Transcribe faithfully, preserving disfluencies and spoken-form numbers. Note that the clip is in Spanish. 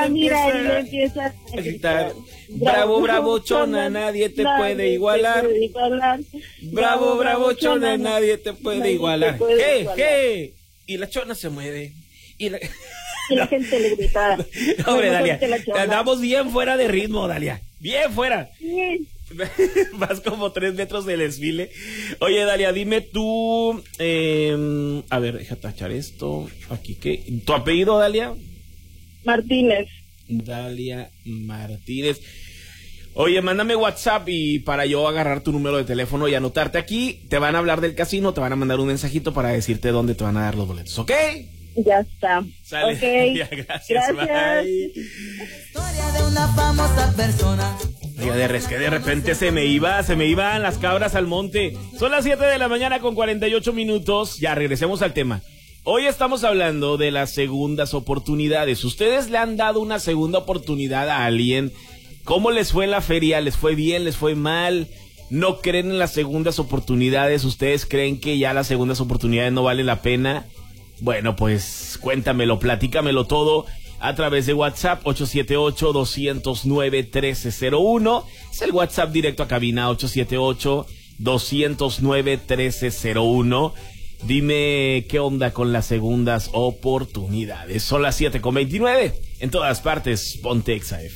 a mirar y le empieza a gritar. Bravo, bravo, chona, nadie te puede igualar. Bravo, bravo, chona, nadie te puede igualar. ¡Hey, hey! Y la chona se mueve. Y la, y la gente le grita. Hombre, Dalia, andamos bien fuera de ritmo, Dalia. Bien fuera. Sí. Vas como tres metros de desfile. Oye, Dalia, dime tú, eh, a ver, déjame tachar esto. Aquí, ¿qué? ¿Tu apellido, Dalia? Martínez. Dalia Martínez. Oye, mándame WhatsApp y para yo agarrar tu número de teléfono y anotarte aquí. Te van a hablar del casino, te van a mandar un mensajito para decirte dónde te van a dar los boletos, ¿ok? Ya está. Sale. Okay. Ya, gracias. Gracias. Bye. Historia de una famosa persona. Oiga, de, res, que de repente se me iba, se me iban las cabras al monte. Son las siete de la mañana con cuarenta y ocho minutos. Ya, regresemos al tema. Hoy estamos hablando de las segundas oportunidades. ¿Ustedes le han dado una segunda oportunidad a alguien? ¿Cómo les fue en la feria? ¿Les fue bien? ¿Les fue mal? ¿No creen en las segundas oportunidades? ¿Ustedes creen que ya las segundas oportunidades no valen la pena? Bueno, pues cuéntamelo, platícamelo todo a través de WhatsApp ocho siete ocho, dos cero nueve, uno tres cero uno. Es el WhatsApp directo a cabina ocho siete ocho, dos cero nueve, uno tres cero uno. Dime qué onda con las segundas oportunidades. Son las siete con veintinueve. En todas partes, Ponte Exa F M.